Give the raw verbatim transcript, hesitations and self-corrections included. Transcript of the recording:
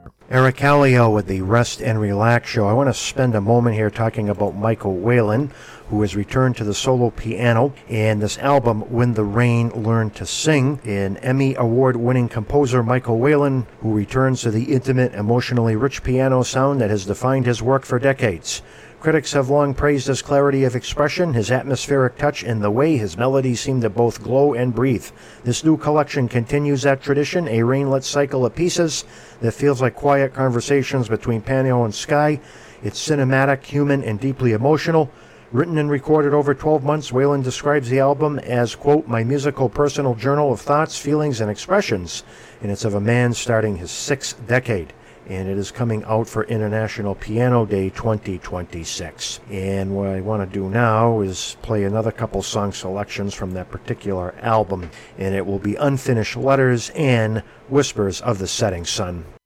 Eric Kallio with the Rest and Relax Show. I want to spend a moment here talking about Michael Whalen, who has returned to the solo piano, and this album, When the Rain Learned to Sing. An Emmy Award-winning composer, Michael Whalen, who returns to the intimate, emotionally rich piano sound that has defined his work for decades. Critics have long praised his clarity of expression, his atmospheric touch, and the way his melodies seem to both glow and breathe. This new collection continues that tradition, a rainlit cycle of pieces that feels like quiet conversations between piano and sky. It's cinematic, human, and deeply emotional. Written and recorded over twelve months, Whalen describes the album as, quote, my musical personal journal of thoughts, feelings, and expressions, and it's of a man starting his sixth decade. And it is coming out for International Piano Day twenty twenty-six. And what I want to do now is play another couple song selections from that particular album, and it will be Unfinished Letters and Whispers of the Setting Sun.